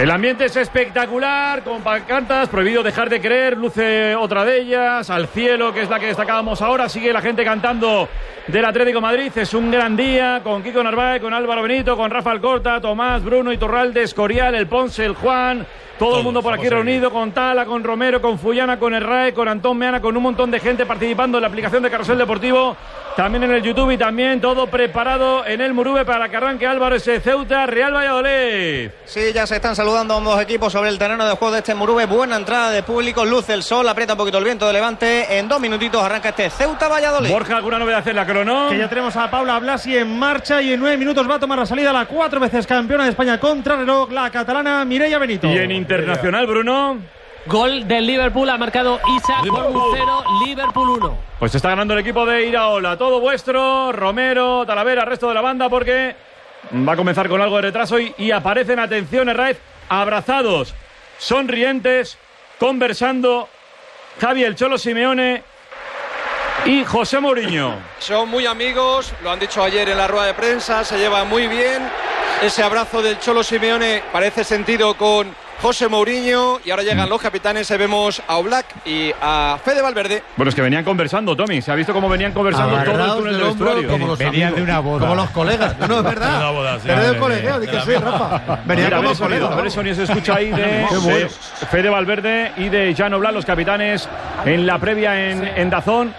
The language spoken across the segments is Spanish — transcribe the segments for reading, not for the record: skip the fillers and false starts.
El ambiente es espectacular, con pancartas, prohibido dejar de creer, luce otra de ellas, al cielo, que es la que destacábamos ahora, sigue la gente cantando del Atlético de Madrid, es un gran día, con Kiko Narváez, con Álvaro Benito, con Rafa Alcorta, Tomás, Bruno, Iturralde, Escorial, el Ponce, el Juan, todo el mundo por aquí reunido, con Tala, con Romero, con Fullana, con Herrae, con Antón Meana, con un montón de gente participando en la aplicación de Carrusel Deportivo, también en el YouTube y también todo preparado en el Murube para que arranque Álvaro ese Ceuta, Real Valladolid. Sí, ya se están saludando ambos equipos sobre el terreno de juego de este Murube, buena entrada de público, luce el sol, aprieta un poquito el viento de Levante, en 2 minutitos arranca este Ceuta Valladolid. Borja, ¿alguna novedad en la crono? Que ya tenemos a Paula Blasi en marcha y en 9 minutos va a tomar la salida la 4 veces campeona de España contra reloj, la catalana Mireia Benito. Y en internacional, Bruno. Gol del Liverpool, ha marcado Isaac, Bournemouth 0, Liverpool 1. Pues está ganando el equipo de Iraola, todo vuestro, Romero, Talavera, resto de la banda, porque va a comenzar con algo de retraso y aparecen, atención, Herraiz, abrazados, sonrientes, conversando, Javi el Cholo Simeone y José Mourinho. Son muy amigos, lo han dicho ayer en la rueda de prensa, se llevan muy bien. Ese abrazo del Cholo Simeone parece sentido con José Mourinho, y ahora llegan los capitanes, vemos a Oblak y a Fede Valverde. Bueno, es que venían conversando, Tommy, se ha visto cómo venían conversando todo el túnel del vestuario. Como venían de una boda. Como los colegas. No, es verdad. Una boda, sí. Pero del colegio, di que sí, Rafa. Venían como colegas. A ver, Sony, se escucha ahí de Fede Valverde y de Jan Oblak, los capitanes, en la previa en Dazón,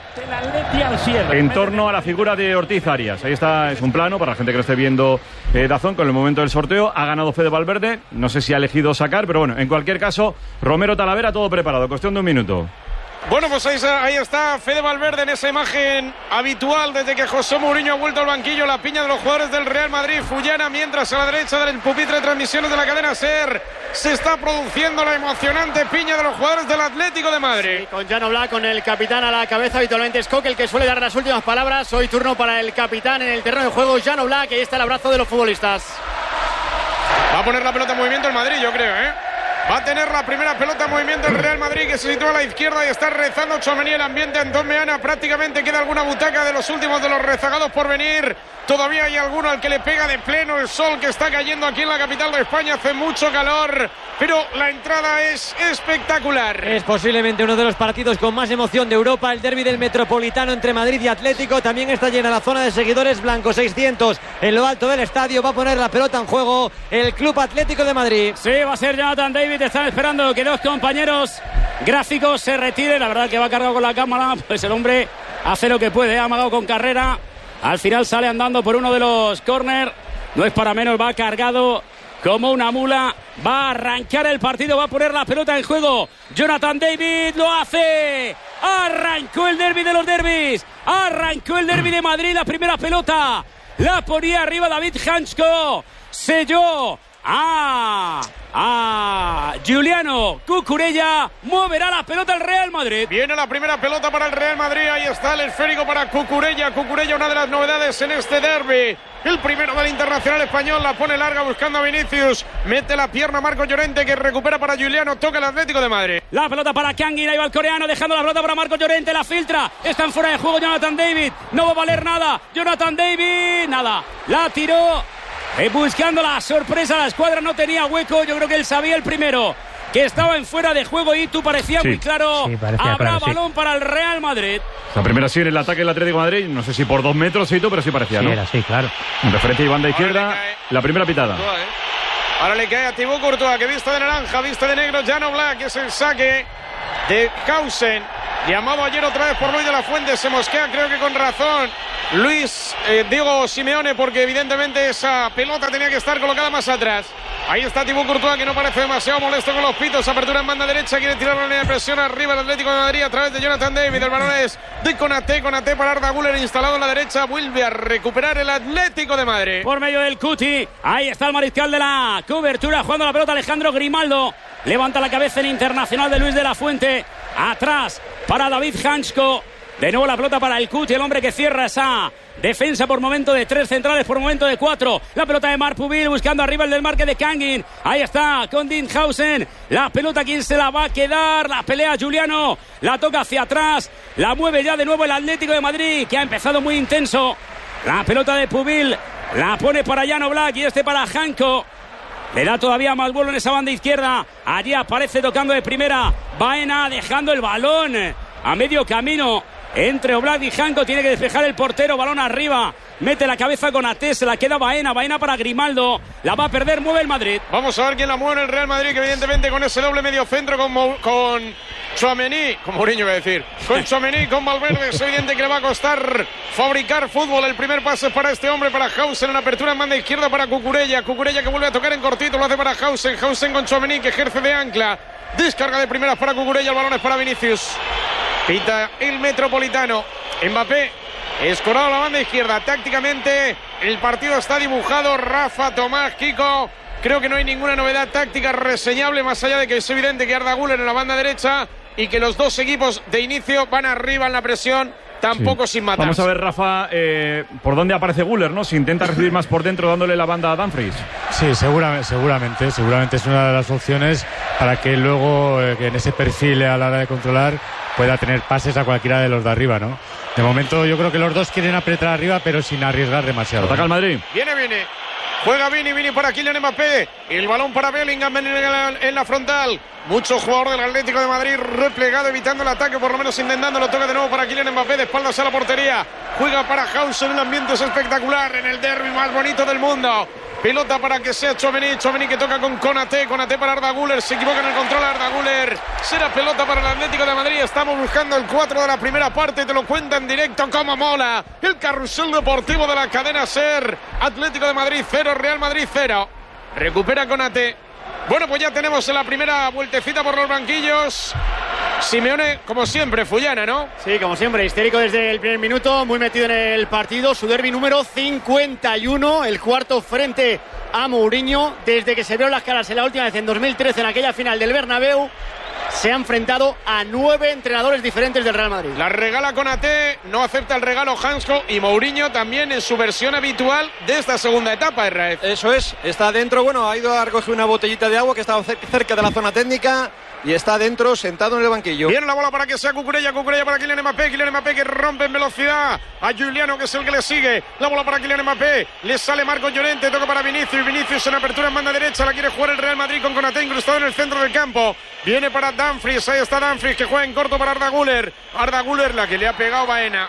en torno a la figura de Ortiz Arias. Ahí está, es un plano para la gente que lo esté viendo Dazón con el momento del sorteo. Ha ganado Fede Valverde, no sé si ha elegido sacar, pero bueno, en cualquier caso, Romero, Talavera, todo preparado, cuestión de un minuto. Bueno, pues ahí está Fede Valverde en esa imagen habitual desde que José Mourinho ha vuelto al banquillo, la piña de los jugadores del Real Madrid, Fullana, mientras a la derecha del pupitre de transmisiones de la cadena SER se está produciendo la emocionante piña de los jugadores del Atlético de Madrid. Sí, con Jan Oblak, con el capitán a la cabeza, habitualmente es Coque el que suele dar las últimas palabras. Hoy turno para el capitán en el terreno de juego, Jan Oblak, y ahí está el abrazo de los futbolistas. Va a poner la pelota en movimiento el Madrid, yo creo, Va a tener la primera pelota en movimiento el Real Madrid, que se sitúa a la izquierda y está rezando Tchouaméni, el ambiente Antón Meana. Prácticamente queda alguna butaca de los últimos de los rezagados por venir. Todavía hay alguno al que le pega de pleno el sol que está cayendo aquí en la capital de España. Hace mucho calor, pero la entrada es espectacular. Es posiblemente uno de los partidos con más emoción de Europa, el derbi del Metropolitano entre Madrid y Atlético. También está llena la zona de seguidores blancos, 600 en lo alto del estadio. Va a poner la pelota en juego el Club Atlético de Madrid. Sí, va a ser Jonathan David. Están esperando que dos compañeros gráficos se retiren. La verdad que va cargado con la cámara, pues el hombre hace lo que puede, ha amagado con carrera. Al final sale andando por uno de los córner. No es para menos, va cargado como una mula. Va a arrancar el partido, va a poner la pelota en juego. Jonathan David lo hace. Arrancó el derbi de los derbis. Arrancó el derbi de Madrid. La primera pelota la ponía arriba David Hansko. Selló Giuliano Cucurella. Moverá la pelota el Real Madrid. Viene la primera pelota para el Real Madrid. Ahí está el esférico para Cucurella. Cucurella, una de las novedades en este derbi. El primero del Internacional español, la pone larga buscando a Vinicius. Mete la pierna Marco Llorente, que recupera para Giuliano. Toca el Atlético de Madrid. La pelota para Kangin, ahí va el coreano, dejando la pelota para Marco Llorente. La filtra, están fuera de juego Jonathan David. No va a valer nada. Jonathan David, nada. La tiró. Buscando la sorpresa, la escuadra no tenía hueco. Yo creo que él sabía el primero que estaba en fuera de juego y tú parecía muy claro. Sí, habrá claro, balón para el Real Madrid. La primera sí en el ataque del Atlético de Madrid, no sé si por 2 metros, pero sí parecía, ¿no? Sí, era así, claro. En referencia a banda izquierda, la primera pitada. Ahora le cae a Thibaut Courtois, que viste de naranja, viste de negro, Jan Oblak, que es el saque de Hausen. Llamado ayer otra vez por Luis de la Fuente, se mosquea, creo que con razón Diego Simeone, porque evidentemente esa pelota tenía que estar colocada más atrás. Ahí está Thibaut Courtois, que no parece demasiado molesto con los pitos. Apertura en banda derecha, quiere tirar la línea de presión arriba el Atlético de Madrid a través de Jonathan David. El balón es de Konaté para Arda Güler, instalado en la derecha. Vuelve a recuperar el Atlético de Madrid. Por medio del Cuti, ahí está el mariscal de la cobertura, jugando la pelota Alejandro Grimaldo. Levanta la cabeza en Internacional de Luis de la Fuente. Atrás para David Hansko. De nuevo la pelota para el Cuti, el hombre que cierra esa defensa por momento de 3 centrales, por momento de 4. La pelota de Marc Pubil buscando arriba el desmarque de Kangin. Ahí está con Dinhausen. La pelota, ¿quién se la va a quedar? La pelea Giuliano. La toca hacia atrás. La mueve ya de nuevo el Atlético de Madrid, que ha empezado muy intenso. La pelota de Pubil la pone para Jan Oblak y para Hansko. Le da todavía más vuelo en esa banda izquierda. Allí aparece tocando de primera Baena, dejando el balón a medio camino entre Oblak y Janko. Tiene que despejar el portero, balón arriba. Mete la cabeza con Até, se la queda Baena para Grimaldo. La va a perder, mueve el Madrid. Vamos a ver quién la mueve en el Real Madrid, que evidentemente con ese doble medio centro con Tchouaméni, con Mourinho iba a decir, con Tchouaméni, con Valverde, es evidente que le va a costar fabricar fútbol. El primer pase para este hombre, para Hausen, en apertura en banda izquierda para Cucurella que vuelve a tocar en cortito, lo hace para Hausen con Tchouaméni, que ejerce de ancla, descarga de primeras para Cucurella, el balón es para Vinicius. Pita el Metropolitano. Mbappé escorado a la banda izquierda. Tácticamente el partido está dibujado. Rafa, Tomás, Kiko, creo que no hay ninguna novedad táctica reseñable, más allá de que es evidente que Arda Güler en la banda derecha y que los dos equipos de inicio van arriba en la presión, tampoco sin matar. Vamos a ver, Rafa, por dónde aparece Güler, ¿no? Si intenta recibir más por dentro dándole la banda a Dumfries. Sí, seguramente es una de las opciones para que luego que en ese perfil a la hora de controlar pueda tener pases a cualquiera de los de arriba, ¿no? De momento yo creo que los dos quieren apretar arriba, pero sin arriesgar demasiado. Ataca el Madrid. Viene. Juega Vini para Kylian Mbappé. El balón para Bellingham en la frontal. Mucho jugador del Atlético de Madrid replegado, evitando el ataque, por lo menos intentándolo. Toca de nuevo para Kylian Mbappé, de espaldas a la portería. Juega para Hausen, un ambiente espectacular en el derbi más bonito del mundo. Pelota para que sea Tchouaméni que toca con Konaté para Arda Güler, se equivoca en el control Arda Güler. Será pelota para el Atlético de Madrid. Estamos buscando el 4 de la primera parte, te lo cuenta en directo como mola. El carrusel deportivo de la cadena SER. Atlético de Madrid 0, Real Madrid 0. Recupera Konaté. Bueno, pues ya tenemos en la primera vueltecita por los banquillos. Simeone, como siempre, Fullana, ¿no? Sí, como siempre, histérico desde el primer minuto, muy metido en el partido. Su derbi número 51, el cuarto frente a Mourinho. Desde que se vieron las caras en la última vez, en 2013, en aquella final del Bernabéu, se ha enfrentado a 9 entrenadores diferentes del Real Madrid. La regala Konaté, no acepta el regalo Hansko, y Mourinho también en su versión habitual de esta segunda etapa, Israel. Eso es, está dentro, bueno, ha ido a recoger una botellita de agua que estaba cerca de la zona técnica y está dentro, sentado en el banquillo. Viene la bola para que sea Cucurella para Kylian Mbappé que rompe en velocidad a Giuliano, que es el que le sigue. La bola para Kylian Mbappé, le sale Marcos Llorente, toca para Vinicius en apertura en banda derecha, la quiere jugar el Real Madrid con Konaté incrustado en el centro del campo. Viene para Dumfries, ahí está Dumfries que juega en corto para Arda Güler, la que le ha pegado Baena.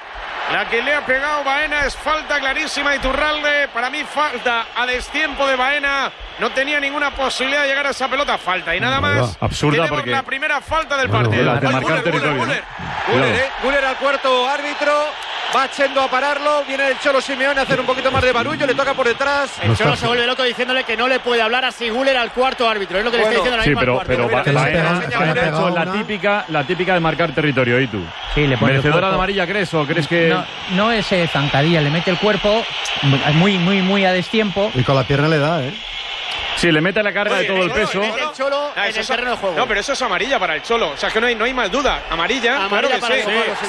Es falta clarísima de Iturralde. Para mí falta a destiempo de Baena. No tenía ninguna posibilidad de llegar a esa pelota. Falta y nada más. Absurda, tenemos porque la primera falta del partido. De marcar territorio. Güler al cuarto árbitro. Va Chendo a pararlo. Viene el Cholo Simeone a hacer un poquito más de barullo. Le toca por detrás. El Cholo se vuelve loco diciéndole que no le puede hablar así Güler al cuarto árbitro. Es lo que le está diciendo la misma cuarto. Pero Baena ha hecho la típica de marcar territorio. ¿Y tú? Sí, le pone ¿merecedora de amarilla crees o crees que...? No es zancadilla, le mete el cuerpo muy a destiempo. Y con la pierna le da, ¿eh? Sí, le mete la carga de todo el peso. El Cholo en el terreno de juego. No, pero eso es amarilla para el Cholo. O sea, que no hay más duda. Amarilla claro que para sí.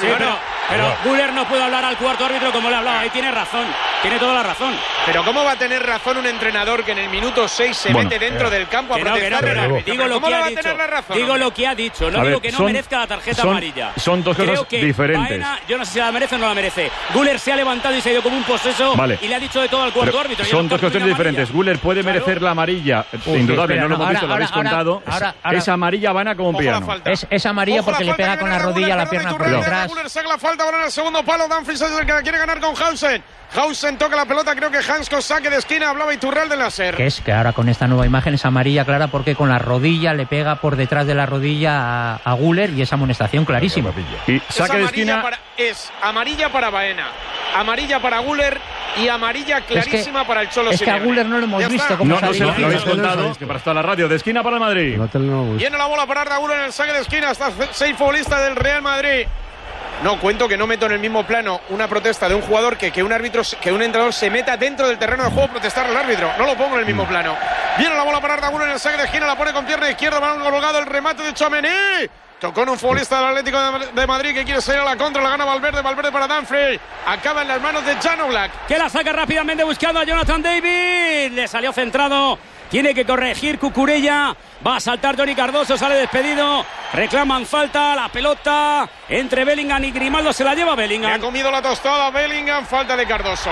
Pero Güler no puede hablar al cuarto árbitro como le ha hablado. Ahí tiene razón. Tiene toda la razón. Pero ¿cómo va a tener razón un entrenador que en el minuto 6 se mete dentro del campo a protestar al árbitro? Digo lo ¿Cómo que va ha a dicho. tener la razón? Digo lo que ha dicho. No digo que no merezca la tarjeta amarilla. Son dos cosas diferentes. Baena, yo no sé si la merece o no la merece. Güler se ha levantado y se ha ido como un poseso y le ha dicho de todo al cuarto árbitro. Son dos cuestiones diferentes. Güler puede merecer la amarilla. Indudable, no lo hemos visto, lo habéis contado. Es amarilla Baena como un piano. Es amarilla porque le pega con la rodilla a la pierna por detrás. Güler saca la falta, ahora en el segundo palo. Dumfries es el que la quiere ganar con Hausen. Hausen toca la pelota, creo que Hansko, saque de esquina, hablaba Iturralde de la SER. Que es que ahora con esta nueva imagen es amarilla clara porque con la rodilla le pega por detrás de la rodilla a Güler y es amonestación clarísima. Y saque de esquina. Es amarilla para Baena, amarilla para Güler y amarilla clarísima para el Cholo Simeone. Es que a Güler no lo hemos visto. No se lo habéis contado, que para estar la radio. De esquina para el Madrid. Viene la bola para Arda Güler en el saque de esquina, hasta 6 futbolistas del Real Madrid. No, cuento que no meto en el mismo plano una protesta de un jugador que un entrenador se meta dentro del terreno de juego a protestar al árbitro. No lo pongo en el mismo plano. Viene la bola para Arda Güler en el saque de esquina, la pone con pierna izquierda, balón colgado, el remate de Tchouaméni. Tocó en un futbolista del Atlético de Madrid que quiere salir a la contra, la gana Valverde para Dumfries. Acaba en las manos de Jan Oblak. Que la saca rápidamente buscando a Jonathan David. Le salió centrado. Tiene que corregir Cucurella. Va a saltar Johnny Cardoso, sale despedido. Reclaman falta, la pelota entre Bellingham y Grimaldo, se la lleva Bellingham. Le ha comido la tostada Bellingham, falta de Cardoso.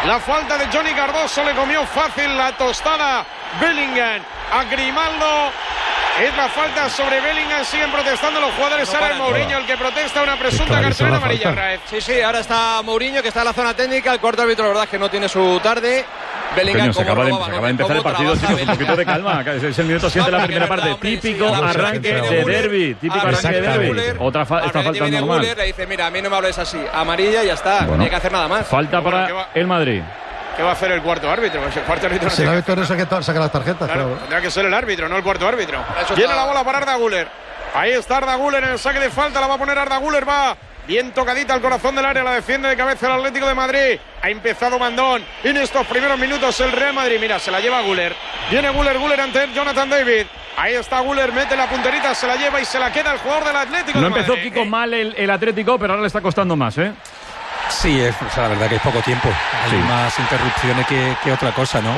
La falta de Johnny Cardoso le comió fácil la tostada Bellingham a Grimaldo. Es la falta sobre Bellingham, siguen protestando los jugadores. Ahora es Mourinho el que protesta una presunta cartulina amarilla, Raez. Sí, ahora está Mourinho, que está en la zona técnica. El cuarto árbitro, la verdad es que no tiene su tarde. Bellingham, se acaba de empezar el partido, chicos, un poquito de calma. Es el minuto 7 de la primera parte. Típico arranque de derbi. Típico arranque de derbi. Otra esta falta normal. Le dice, mira, a mí no me hables así. Amarilla y ya está. No hay que hacer nada más. Falta para el Madrid. ¿Qué va a hacer el cuarto árbitro? El cuarto árbitro si el árbitro no saca las tarjetas. Claro, tendrá que ser el árbitro, no el cuarto árbitro. Viene la bola para Arda Güler. Ahí está Arda Güler en el saque de falta. La va a poner Arda Güler. Va bien tocadita al corazón del área. La defiende de cabeza el Atlético de Madrid. Ha empezado Mandón. En estos primeros minutos el Real Madrid. Mira, se la lleva Güler. Viene Güler ante Jonathan David. Ahí está Güler, mete la punterita, se la lleva y se la queda el jugador del Atlético. No empezó Kiko mal el Atlético, pero ahora le está costando más, ¿eh? Sí, la verdad que es poco tiempo. Hay más interrupciones que otra cosa, ¿no?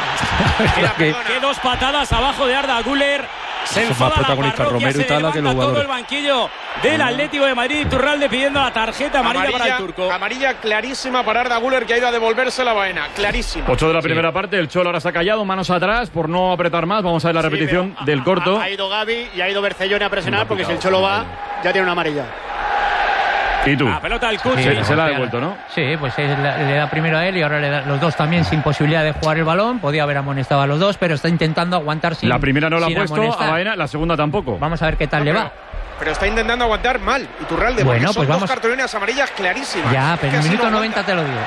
Que dos patadas abajo de Arda Güler. Se enfada la parroquia, se levanta todo el banquillo del Atlético de Madrid. Iturralde pidiendo la tarjeta amarilla para el turco. Amarilla clarísima para Arda Güler, que ha ido a devolverse la vaina. Clarísima. 8 de la primera parte. El Cholo ahora se ha callado, manos atrás por no apretar más. Vamos a ver la repetición del corto. Ha ido Gavi y ha ido Bercellone a presionar porque si el Cholo va, ya tiene una amarilla. ¿Y tú? La pelota del Cuti. Se la ha devuelto, ¿no? Sí, pues le da primero a él y ahora le da los dos también sin posibilidad de jugar el balón. Podía haber amonestado a los dos, pero está intentando aguantar sin. La primera no la ha puesto amonestar. a Baena, la segunda tampoco. Vamos a ver qué tal le va. Pero está intentando aguantar mal Iturralde. Bueno, son pues vamos. Dos cartulinas amarillas clarísimas. Ya, pero en el minuto 90 te lo digo.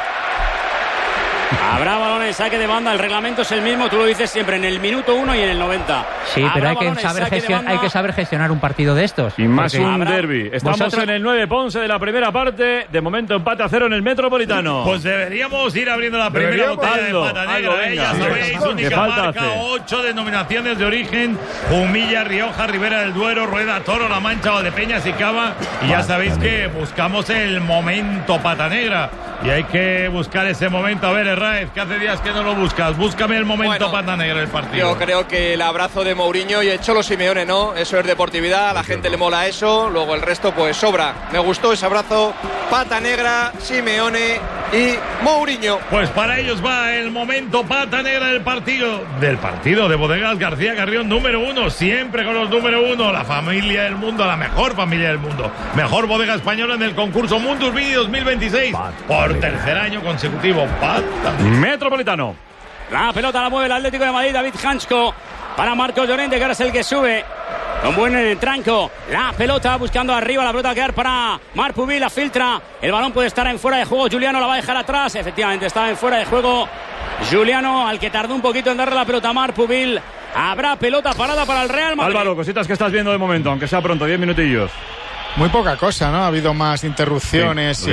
Habrá balón en saque de banda, el reglamento es el mismo, tú lo dices siempre, en el minuto 1 y en el 90. Sí, pero hay que saber gestionar un partido de estos. Y más un derbi. Estamos en el 9 Ponce de la primera parte. De momento empate a 0 en el Metropolitano. Pues deberíamos ir abriendo la primera botella de pata negra. Ya sabéis, única marca, 8 denominaciones de origen: Humilla, Rioja, Ribera del Duero, Rueda, Toro, La Mancha, Valdepeñas y Cava. Y ya sabéis que buscamos el momento pata negra. Y hay que buscar ese momento. A ver, Raez, que hace días que no lo buscas. Búscame el momento pata negra del partido. Yo creo que el abrazo de Mourinho y el Cholo Simeone, ¿no? Eso es deportividad, a la gente le mola eso. Luego el resto, pues sobra. Me gustó ese abrazo. Pata negra, Simeone y Mourinho. Pues para ellos va el momento pata negra del partido. De Bodegas García Carrión, número 1. Siempre con los número 1. La familia del mundo, la mejor familia del mundo. Mejor bodega española en el concurso Mundus Vini 2026. Por tercer año consecutivo. Metropolitano. La pelota la mueve el Atlético de Madrid. David Hansko para Marcos Llorente, que ahora es el que sube. Con buen tranco. La pelota buscando arriba. La pelota va a quedar para Marc Pubil. La filtra. El balón puede estar en fuera de juego. Juliano la va a dejar atrás. Efectivamente está en fuera de juego Juliano, al que tardó un poquito en darle la pelota a Marc Pubil. Habrá pelota parada para el Real Madrid. Álvaro, cositas que estás viendo de momento, aunque sea pronto, 10 minutillos. Muy poca cosa, ¿no? Ha habido más interrupciones sí,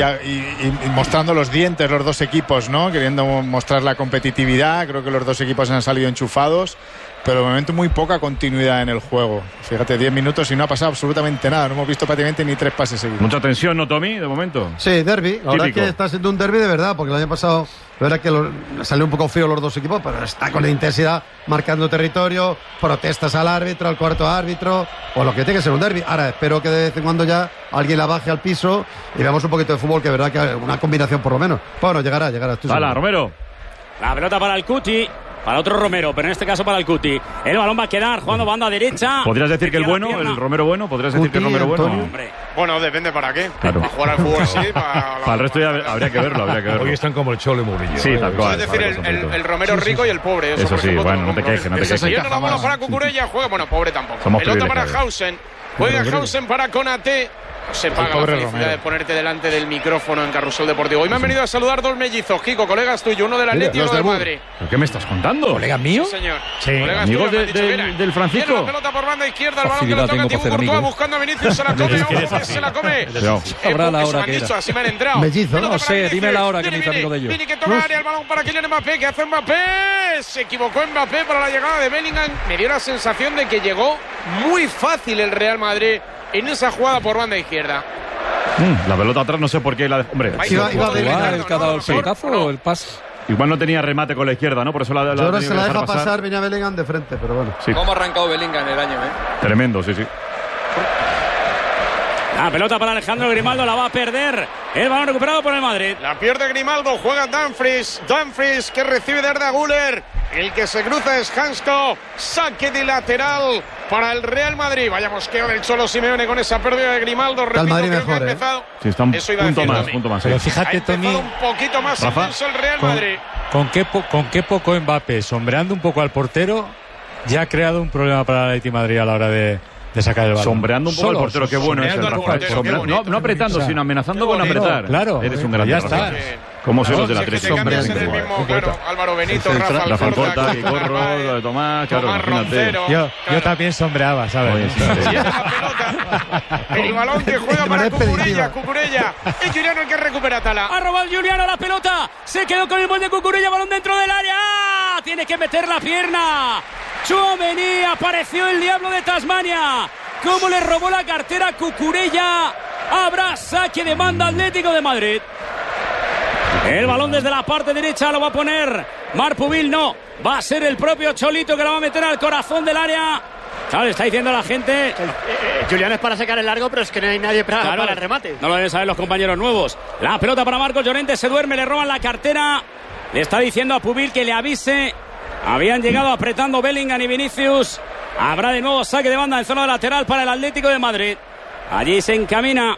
y mostrando los dientes los dos equipos, ¿no? Queriendo mostrar la competitividad. Creo que los dos equipos han salido enchufados, pero de momento muy poca continuidad en el juego. Fíjate, 10 minutos y no ha pasado absolutamente nada. No hemos visto prácticamente ni 3 pases seguidos. Mucha tensión, ¿no, Tommy, de momento? Sí, derbi. La verdad es que está siendo un derbi de verdad, porque el año pasado la verdad que salió un poco frío los dos equipos, pero está con la intensidad, marcando territorio, protestas al árbitro, al cuarto árbitro, o lo que tiene que ser un derbi. Ahora espero que de vez en cuando ya alguien la baje al piso y veamos un poquito de fútbol, que de verdad que una combinación por lo menos. Bueno, llegará. Hala, Romero. La pelota para el Cuti. Para otro Romero, pero en este caso para el Cuti. El balón va a quedar jugando banda derecha. ¿Podrías decir que el bueno, el Romero bueno? ¿Podrías decir que el Romero bueno? Hombre. Bueno, depende para qué. Claro. Para jugar al fútbol así. Para el resto ya habría que verlo. Hoy están como el Cholo y Mourinho. Sí, tal cual. Es decir, el Romero rico y el pobre. Eso sí, bueno, no te quejes. Y ahora la bola para Cucurella. Juega, bueno, pobre tampoco. Pelota para Hausen. Juega Hausen para Konate. Se paga la felicidad de ponerte delante del micrófono en Carrusel Deportivo. Hoy me han venido a saludar dos mellizos, Kiko, colegas tuyos, uno del Atlético y uno del Madrid. ¿Pero qué me estás contando? ¿Colegas míos? Sí, señor. Sí, amigos del Francisco. Tiene la pelota por banda izquierda, el balón que le toca a Thibaut Courtois buscando a Vinicius, se la come, ojo que se la come. Sabrá la hora que era. Así me han entrado. Mellizo, no sé, dime la hora que me hizo amigo de ellos. Tiene que tocar área, el balón para Kylian Mbappé, que hace Mbappé. Se equivocó Mbappé para la llegada de Bellingham. Me dio la sensación de que llegó muy fácil el Real Madrid en esa jugada por banda izquierda. La pelota atrás, no sé por qué. Hombre, iba el que ha dado el pelotazo o el pase. Igual no tenía remate con la izquierda, ¿no? Por eso ahora se la deja pasar, venía Bellingham de frente, pero bueno. Sí. ¿Cómo ha arrancado Bellingham el año, Tremendo, sí. La pelota para Alejandro Grimaldo, la va a perder. El balón recuperado por el Madrid. La pierde Grimaldo, juega Dumfries. Dumfries que recibe de Arda Güler. El que se cruza es Hansko. Saque de lateral para el Real Madrid. Vaya mosqueo del Cholo Simeone con esa pérdida de Grimaldo. Repito, Madrid creo mejor, que ha empezado. Sí, está un Eso iba a decir, punto más. Pero Sí. fíjate, Ha empezado Tony, un poquito más intenso el Real Madrid. con qué poco Mbappé, sombreando un poco al portero, ya ha creado un problema para el Atleti Madrid a la hora de sacar el balón. Sombreando un poco al portero, qué bueno es el Rafael. No apretando, sino amenazando con apretar. Claro, eres un gran ya está. Como se los del Si Atlético. te cambias en el mismo, claro, Álvaro Benito, Rafa Alcorta, Corta, Corro, Tomás, claro, imagínate. Yo también sombreaba, ¿sabes? El balón que juega para Cucurella. Es Juliano el que recupera Tala. Ha robado Juliano la pelota. Se quedó con el gol de Cucurella. Balón dentro del área. Tiene que meter la pierna. Tchouaméni, apareció el diablo de Tasmania. Cómo le robó la cartera a Cucurella. Habrá saque de banda Atlético de Madrid. El balón desde la parte derecha lo va a poner Marpubil. No, va a ser el propio Cholito que la va a meter al corazón del área. Claro, le está diciendo a la gente. Julián es para sacar el largo, pero es que no hay nadie para el remate. No lo deben saber los compañeros nuevos. La pelota para Marcos Llorente, se duerme, le roban la cartera. Le está diciendo a Pubil que le avise. Habían llegado apretando Bellingham y Vinicius. Habrá de nuevo saque de banda en zona lateral para el Atlético de Madrid. Allí se encamina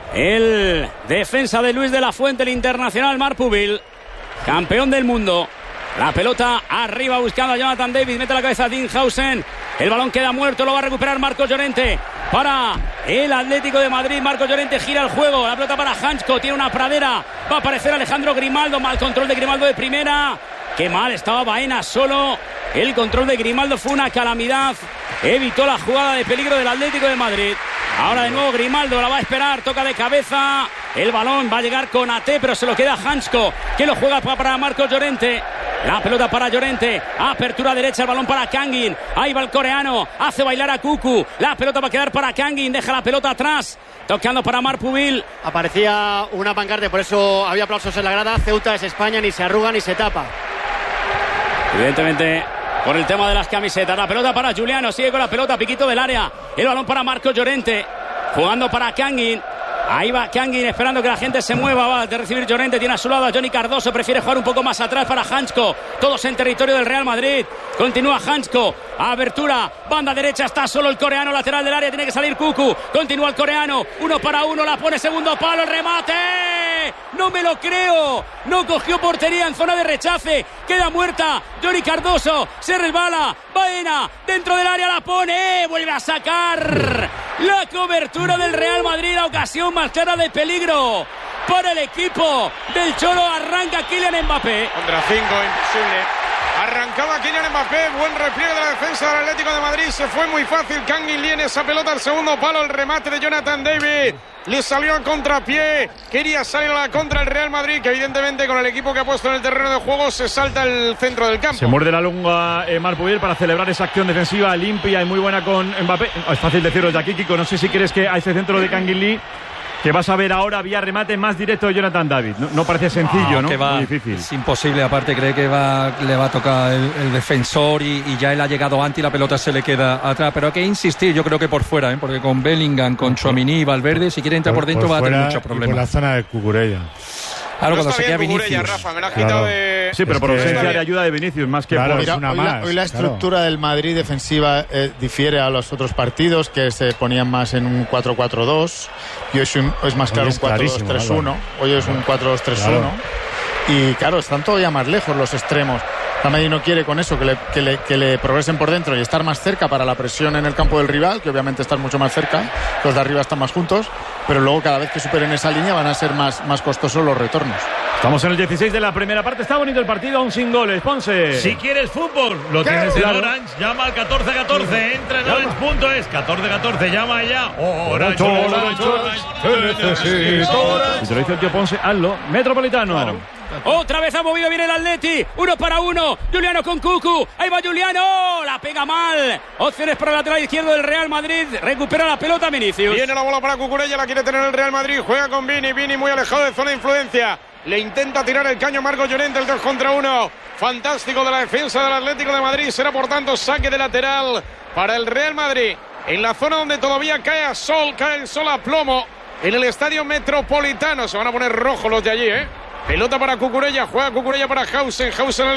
el defensa de Luis de la Fuente, el internacional Marpubil, campeón del mundo. La pelota arriba buscando a Jonathan David, mete la cabeza a Dinhausen. El balón queda muerto, lo va a recuperar Marcos Llorente para el Atlético de Madrid. Marcos Llorente gira el juego, la pelota para Hansko, tiene una pradera, va a aparecer Alejandro Grimaldo, mal control de Grimaldo de primera. Qué mal estaba Baena solo. El control de Grimaldo fue una calamidad. Evitó la jugada de peligro del Atlético de Madrid. Ahora de nuevo Grimaldo la va a esperar, toca de cabeza. El balón va a llegar con Ate, pero se lo queda Hansko, que lo juega para Marcos Llorente. La pelota para Llorente, apertura derecha, el balón para Kangin. Ahí va el coreano, hace bailar a Cucu. La pelota va a quedar para Kangin, deja la pelota atrás. Tocando para Marpubil. Aparecía una pancarta, por eso había aplausos en la grada. Ceuta es España, ni se arruga ni se tapa. Evidentemente, por el tema de las camisetas. La pelota para Juliano, sigue con la pelota, piquito del área. El balón para Marcos Llorente, jugando para Kangin. Ahí va Kangin esperando que la gente se mueva. Va a recibir Llorente, tiene a su lado a Johnny Cardoso. Prefiere jugar un poco más atrás para Hansko. Todos en territorio del Real Madrid. Continúa Hansko. Abertura, banda derecha, está solo el coreano, lateral del área. Tiene que salir Cucu. Continúa el coreano. 1 para 1, la pone segundo palo. El remate. No me lo creo. No cogió portería en zona de rechace. Queda muerta. Johnny Cardoso. Se resbala. Baena. Dentro del área la pone. Vuelve a sacar. La cobertura del Real Madrid. La ocasión más clara de peligro para el equipo del Cholo. Arranca Kylian Mbappé. Contra 5, imposible. Arrancaba Kylian Mbappé, buen repliegue de la defensa del Atlético de Madrid. Se fue muy fácil. Kangin Lee en esa pelota al segundo palo. El remate de Jonathan David. Le salió a contrapié. Quería salir a la contra el Real Madrid, que evidentemente con el equipo que ha puesto en el terreno de juego se salta el centro del campo. Se muerde la lengua Marpubil para celebrar esa acción defensiva limpia y muy buena con Mbappé. Es fácil decirlo desde aquí, Kiko. No sé si crees que a ese centro de Kangin Lee que vas a ver ahora vía remate más directo de Jonathan David. No parece sencillo, ¿no? Muy difícil. Es imposible, aparte cree que le va a tocar el defensor y ya él ha llegado antes y la pelota se le queda atrás. Pero hay que insistir, yo creo que por fuera, porque con Bellingham, con Tchouaméni y Valverde, si quiere entrar por dentro va a tener muchos problemas. Por la zona de Cucurella. Claro, cuando se queda Vinicius. Rafa, me la has quitado de... Sí, pero por ausencia de ayuda de Vinicius, más que por mira, una hoy la estructura del Madrid defensiva difiere a los otros partidos, que se ponían más en un 4-4-2, y hoy es más claro un 4-2-3-1. Hoy es un 4-2-3-1. Claro. Y claro, están todavía más lejos los extremos. El Madrid no quiere con eso que le progresen por dentro y estar más cerca para la presión en el campo del rival, que obviamente están mucho más cerca, los de arriba están más juntos, pero luego cada vez que superen esa línea van a ser más costosos los retornos. Estamos en el 16 de la primera parte, está bonito el partido, aún sin goles. Ponce. Si quieres fútbol, lo tienes en Orange, llama al 1414, entra en orange.es, 1414, llama ya. Orange, te necesito. Si te lo dice el tío Ponce, hazlo. Metropolitano. Claro. Otra vez ha movido bien el Atleti. 1 para 1. Juliano con Cucu. Ahí va Juliano. La pega mal. Opciones para el lateral izquierdo del Real Madrid. Recupera la pelota Vinicius. Viene la bola para Cucurella. La quiere tener el Real Madrid. Juega con Vini. Vini muy alejado de zona de influencia. Le intenta tirar el caño Marcos Llorente. El 2 contra 1. Fantástico de la defensa del Atlético de Madrid. Será por tanto saque de lateral para el Real Madrid. en la zona donde todavía cae el sol a plomo, en el Estadio Metropolitano. Se van a poner rojos los de allí, ¿eh? Pelota para Cucurella, juega Cucurella para Hausen,